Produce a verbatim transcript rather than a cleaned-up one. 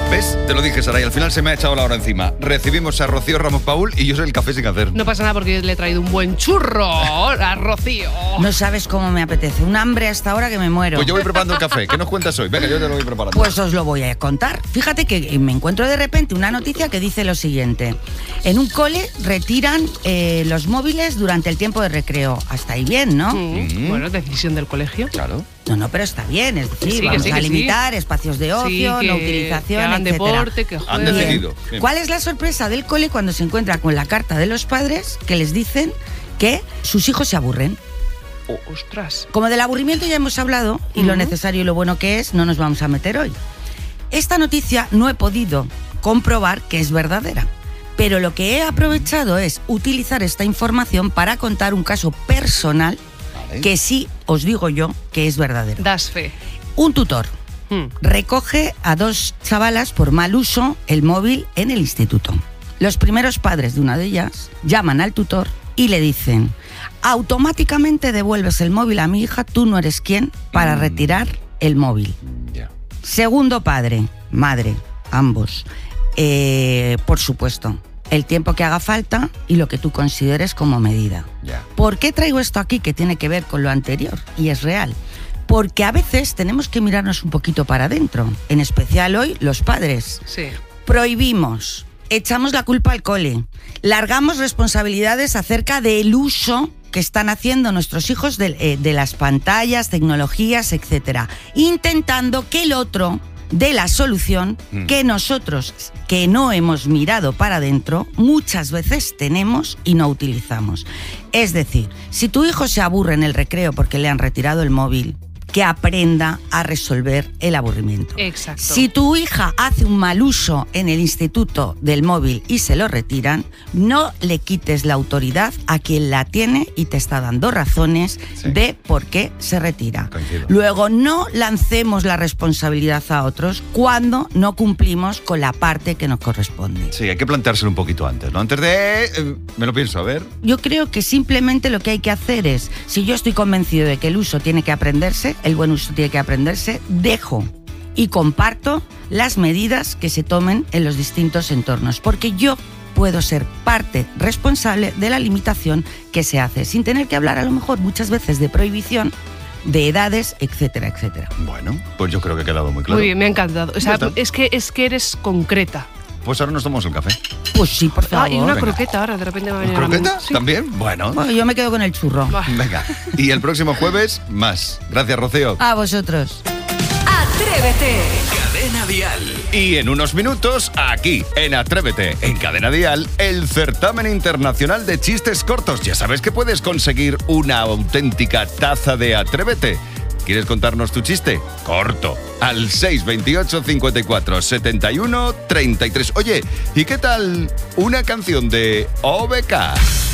¿Ves? Te lo dije, Saray, al final se me ha echado la hora encima. Recibimos a Rocío Ramos Paul y yo soy el café sin hacer. No pasa nada porque le he traído un buen churro a Rocío. No sabes cómo me apetece. Un hambre hasta ahora que me muero. Pues yo voy preparando el café. ¿Qué nos cuentas hoy? Venga, yo te lo voy preparando. Pues os lo voy a contar. Fíjate que me encuentro de repente una noticia que dice lo siguiente. En un cole retiran eh, los móviles durante el tiempo de recreo. Hasta ahí bien, ¿no? Mm, mm. Bueno, decisión del colegio. Claro. No, no, pero está bien, es decir, sí, vamos sí, a limitar sí. espacios de ocio, sí, que, no utilización, que hagan etcétera. Deporte, que Han decidido. Bien. ¿Cuál es la sorpresa del cole cuando se encuentra con la carta de los padres que les dicen que sus hijos se aburren? Oh, ostras. Como del aburrimiento ya hemos hablado y uh-huh. lo necesario y lo bueno que es, no nos vamos a meter hoy. Esta noticia no he podido comprobar que es verdadera, pero lo que he aprovechado es utilizar esta información para contar un caso personal que sí os digo yo que es verdadero. Das fe. Un tutor hmm. recoge a dos chavalas por mal uso el móvil en el instituto. Los primeros padres de una de ellas llaman al tutor y le dicen: automáticamente devuelves el móvil a mi hija, tú no eres quien para mm. retirar el móvil. Yeah. Segundo padre, madre, ambos, eh, por supuesto, el tiempo que haga falta y lo que tú consideres como medida. Yeah. ¿Por qué traigo esto aquí que tiene que ver con lo anterior? Y es real. Porque a veces tenemos que mirarnos un poquito para adentro, en especial hoy los padres. Sí. Prohibimos, echamos la culpa al cole, largamos responsabilidades acerca del uso que están haciendo nuestros hijos de, eh, de las pantallas, tecnologías, etcétera, intentando que el otro de la solución mm. que nosotros, que no hemos mirado para adentro, muchas veces tenemos y no utilizamos. Es decir, si tu hijo se aburre en el recreo porque le han retirado el móvil, que aprenda a resolver el aburrimiento. Exacto. Si tu hija hace un mal uso en el instituto del móvil y se lo retiran, no le quites la autoridad a quien la tiene y te está dando razones sí. de por qué se retira. Coincido. Luego, no lancemos la responsabilidad a otros cuando no cumplimos con la parte que nos corresponde. Sí, hay que planteárselo un poquito antes, ¿no? Antes de... Eh, me lo pienso, a ver. Yo creo que simplemente lo que hay que hacer es, si yo estoy convencido de que el uso tiene que aprenderse, el buen uso tiene que aprenderse, dejo y comparto las medidas que se tomen en los distintos entornos, porque yo puedo ser parte responsable de la limitación que se hace, sin tener que hablar a lo mejor muchas veces de prohibición, de edades, etcétera, etcétera. Bueno, pues yo creo que ha quedado muy claro. Muy bien, me ha encantado. O sea, es que, es que eres concreta. Pues ahora nos tomamos el café. Pues sí, por favor. Ah, y una Venga. croqueta ahora, de repente me va a venir. ¿Croqueta? Sí. ¿También? Bueno. Bueno, yo me quedo con el churro. Va. Venga. Y el próximo jueves, más. Gracias, Rocío. A vosotros. Atrévete. Cadena Dial. Y en unos minutos, aquí, en Atrévete, en Cadena Dial, el certamen internacional de chistes cortos. Ya sabes que puedes conseguir una auténtica taza de Atrévete. ¿Quieres contarnos tu chiste? Corto. Al seis veintiocho cincuenta y cuatro setenta y uno treinta y tres. Oye, ¿y qué tal una canción de O B K?